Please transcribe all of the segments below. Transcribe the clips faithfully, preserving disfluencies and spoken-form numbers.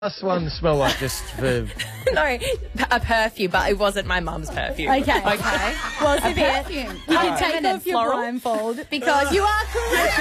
Last one smell like just for... No, a perfume, but it wasn't my mum's perfume. Okay. Okay. Well, Sophia, you can take And off your floral. blindfold because you are correct.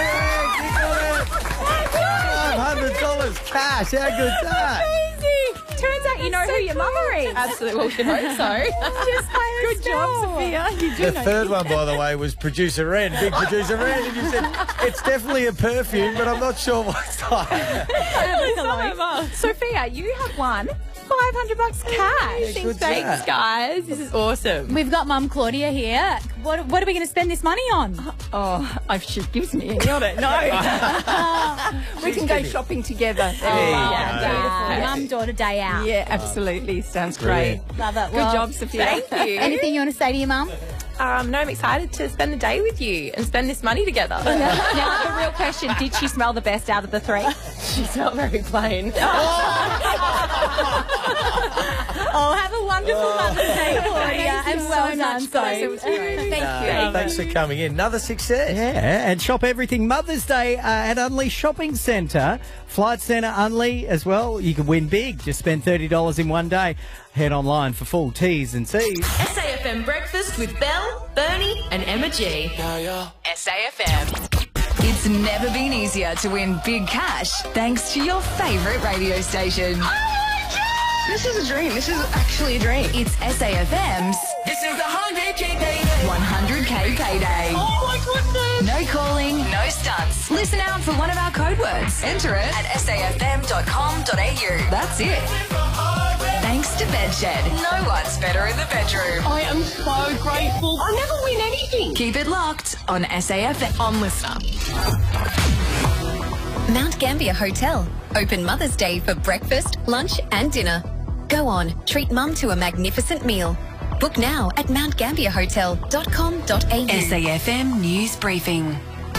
five hundred dollars cash. How good's that? Crazy. Turns out you know who your mother is. Absolutely, well, should hope so. Just by Good job, Sophia. You do The know. third one, by the way, was Producer Ren, Big Producer Ren, and you said, it's definitely a perfume, but I'm not sure what type. Sophia, you have won five hundred bucks cash. Good Thanks, chat. guys. This is awesome. We've got Mum Claudia here. What, what are we going to spend this money on? Oh, if she gives me any of it, no. we can go shopping together. There you yeah, go. beautiful. Mum, daughter, day out. Yeah, absolutely. Sounds Brilliant. great. Love it. Good Well, job, Sophia. Thank you. Anything you want to say to your mum? Um, no, I'm excited to spend the day with you and spend this money together. Now, the real question, did she smell the best out of the three? She smelled very plain. Oh, have a wonderful Mother's Day, Claudia. And well done, so. It was great. Thank Uh, you. thanks for coming in. Another success. Yeah, and shop everything Mother's Day uh, at Unley Shopping Centre. Flight Centre Unley as well. You can win big. Just spend thirty dollars in one day. Head online for full T's and C's. S A F M Breakfast with Belle, Bernie and Emma G. Yeah, yeah. S A F M. It's never been easier to win big cash thanks to your favourite radio station. This is a dream. This is actually a dream. It's S A F M's This is the one hundred K payday. one hundred K payday. Oh my goodness. No calling, no stunts. Listen out for one of our code words. Enter it at S A F M dot com dot A U. That's it. Thanks to Bedshed. No one's better in the bedroom. I am so grateful. I never win anything. Keep it locked on S A F M. On Listener. Mount Gambier Hotel. Open Mother's Day for breakfast, lunch and dinner. Go on, treat Mum to a magnificent meal. Book now at mount gambier hotel dot com dot A U. S A F M News Briefing.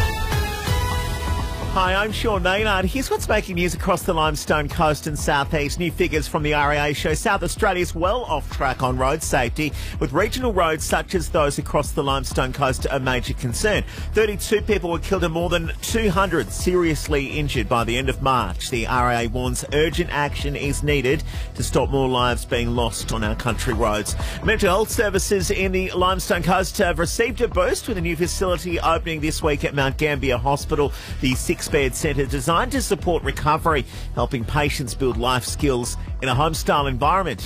Hi, I'm Sean Maynard. Here's what's making news across the Limestone Coast and southeast. New figures from the R A A show South Australia's well off track on road safety, with regional roads such as those across the Limestone Coast a major concern. thirty-two people were killed and more than two hundred seriously injured by the end of March. The R A A warns urgent action is needed to stop more lives being lost on our country roads. Mental health services in the Limestone Coast have received a boost with a new facility opening this week at Mount Gambier Hospital. The six bed centre designed to support recovery, helping patients build life skills in a home-style environment.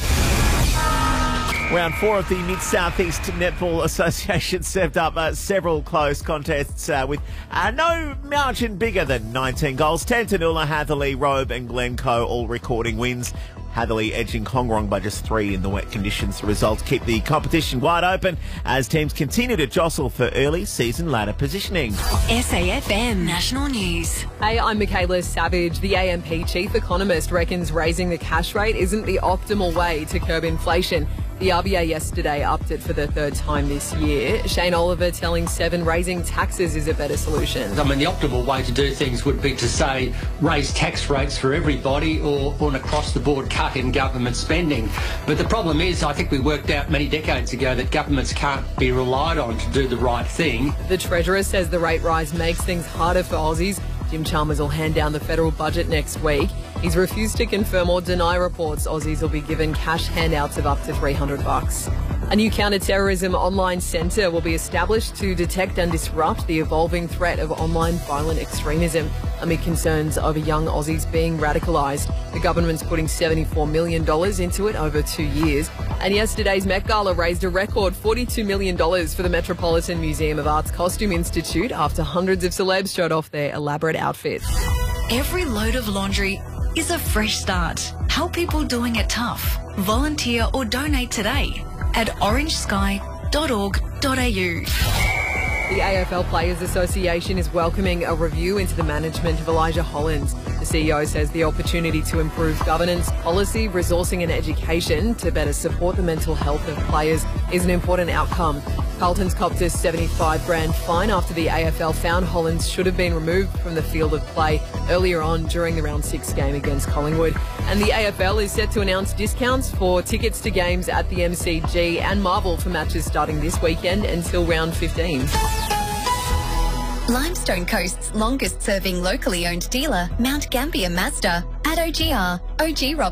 Round four of the Mid-South East Netball Association served up uh, several close contests uh, with uh, no margin bigger than nineteen goals. Tantanoola, Hatherley, Robe and Glencoe all recording wins. Hatherley edging Kongrong by just three in the wet conditions. The results keep the competition wide open as teams continue to jostle for early season ladder positioning. S A F M National News. Hey, I'm Michaela Savage. The A M P chief economist reckons raising the cash rate isn't the optimal way to curb inflation. The R B A yesterday upped it for the third time this year. Shane Oliver telling Seven raising taxes is a better solution. I mean, the optimal way to do things would be to say raise tax rates for everybody or, or an across-the-board cut in government spending. But the problem is, I think we worked out many decades ago that governments can't be relied on to do the right thing. The Treasurer says the rate rise makes things harder for Aussies. Jim Chalmers will hand down the federal budget next week. He's refused to confirm or deny reports Aussies will be given cash handouts of up to three hundred bucks. A new counter-terrorism online centre will be established to detect and disrupt the evolving threat of online violent extremism amid concerns over young Aussies being radicalised. The government's putting seventy-four million dollars into it over two years. And yesterday's Met Gala raised a record forty-two million dollars for the Metropolitan Museum of Art's Costume Institute after hundreds of celebs showed off their elaborate outfits. Every load of laundry is a fresh start. Help people doing it tough. Volunteer or donate today at orange sky dot org dot A U. The A F L Players Association is welcoming a review into the management of Elijah Hollins. The C E O says the opportunity to improve governance, policy, resourcing and education to better support the mental health of players is an important outcome. Carlton's copped a seventy-five grand fine after the A F L found Hollins should have been removed from the field of play earlier on during the round six game against Collingwood. And the A F L is set to announce discounts for tickets to games at the M C G and Marvel for matches starting this weekend until round fifteen. Limestone Coast's longest serving locally owned dealer, Mount Gambier Mazda, at O G R, O G Roberts.